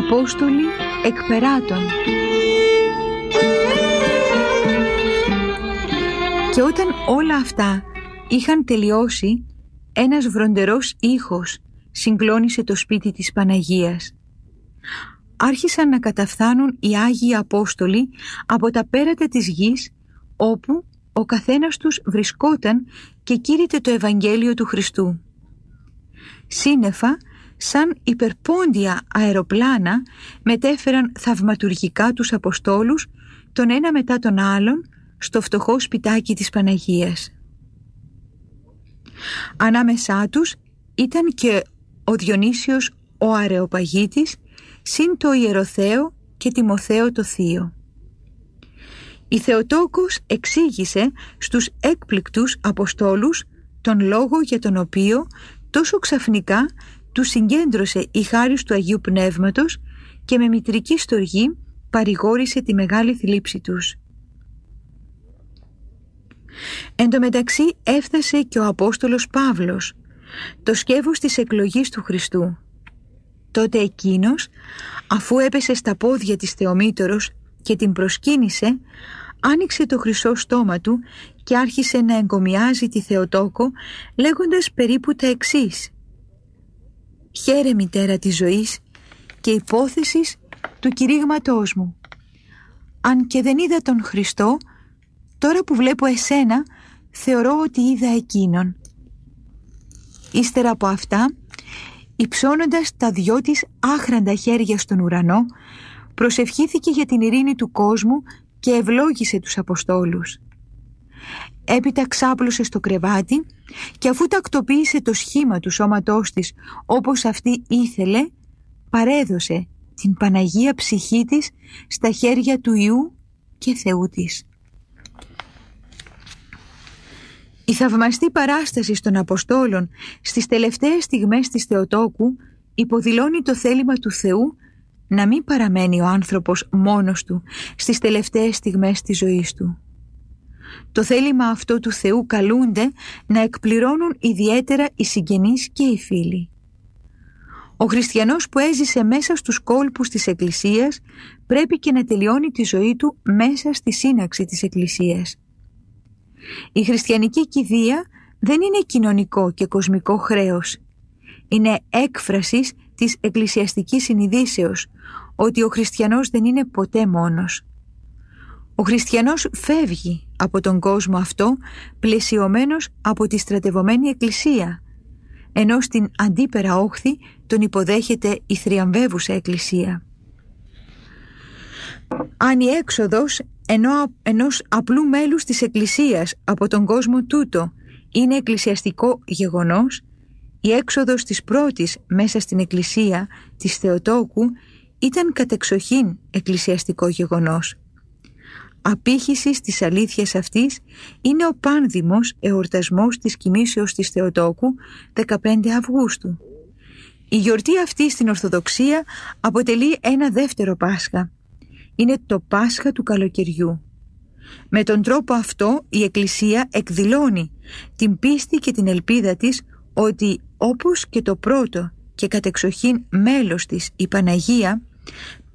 Απόστολοι εκπεράτων. Και όταν όλα αυτά είχαν τελειώσει, ένας βροντερός ήχος συγκλώνησε το σπίτι της Παναγίας. Άρχισαν να καταφθάνουν οι Άγιοι Απόστολοι από τα πέρατα της γης, όπου ο καθένας τους βρισκόταν και κήρυτε το Ευαγγέλιο του Χριστού. Σύννεφα, σαν υπερπόντια αεροπλάνα, μετέφεραν θαυματουργικά τους Αποστόλους, τον ένα μετά τον άλλον, στο φτωχό σπιτάκι της Παναγίας. Ανάμεσά τους ήταν και ο Διονύσιος ο Αρεοπαγίτης, συν το Ιεροθέο και Τιμοθέο το θείο. Η Θεοτόκος εξήγησε στους έκπληκτους Αποστόλους τον λόγο για τον οποίο τόσο ξαφνικά τους συγκέντρωσε η χάρις του Αγίου Πνεύματος και με μητρική στοργή παρηγόρησε τη μεγάλη θλίψη τους. Εν τω μεταξύ έφτασε και ο Απόστολος Παύλος, το σκεύος της εκλογής του Χριστού. Τότε εκείνος, αφού έπεσε στα πόδια της Θεομήτωρος και την προσκύνησε, άνοιξε το χρυσό στόμα του και άρχισε να εγκομιάζει τη Θεοτόκο, λέγοντας περίπου τα εξής: «Χαίρε, μητέρα της ζωής και υπόθεσης του κηρύγματός μου. Αν και δεν είδα τον Χριστό, τώρα που βλέπω εσένα, θεωρώ ότι είδα εκείνον». Ύστερα από αυτά, υψώνοντας τα δυο της άχραντα χέρια στον ουρανό, προσευχήθηκε για την ειρήνη του κόσμου και ευλόγησε τους Αποστόλους. Έπειτα ξάπλωσε στο κρεβάτι και αφού τακτοποίησε το σχήμα του σώματός της όπως αυτή ήθελε, παρέδωσε την Παναγία ψυχή της στα χέρια του Υιού και Θεού της. Η θαυμαστή παράσταση των Αποστόλων στις τελευταίες στιγμές της Θεοτόκου υποδηλώνει το θέλημα του Θεού να μην παραμένει ο άνθρωπος μόνος του στις τελευταίες στιγμές της ζωής του. Το θέλημα αυτό του Θεού καλούνται να εκπληρώνουν ιδιαίτερα οι συγγενείς και οι φίλοι. Ο χριστιανός που έζησε μέσα στους κόλπους της Εκκλησίας πρέπει και να τελειώνει τη ζωή του μέσα στη σύναξη της Εκκλησίας. Η χριστιανική κηδεία δεν είναι κοινωνικό και κοσμικό χρέος. Είναι έκφρασης της εκκλησιαστικής συνειδήσεως ότι ο χριστιανός δεν είναι ποτέ μόνος. Ο χριστιανός φεύγει από τον κόσμο αυτό πλαισιωμένος από τη στρατευωμένη εκκλησία, ενώ στην αντίπερα όχθη τον υποδέχεται η θριαμβεύουσα εκκλησία. Αν η έξοδος ενός απλού μέλους της εκκλησίας από τον κόσμο τούτο είναι εκκλησιαστικό γεγονός, η έξοδος της πρώτης μέσα στην εκκλησία της Θεοτόκου ήταν κατεξοχήν εκκλησιαστικό γεγονός. Απήχησης της αλήθειας αυτής είναι ο πάνδημος εορτασμός της κοιμήσεως της Θεοτόκου 15 Αυγούστου. Η γιορτή αυτή στην Ορθοδοξία αποτελεί ένα δεύτερο Πάσχα. Είναι το Πάσχα του καλοκαιριού. Με τον τρόπο αυτό η Εκκλησία εκδηλώνει την πίστη και την ελπίδα της ότι όπως και το πρώτο και κατεξοχήν μέλος της η Παναγία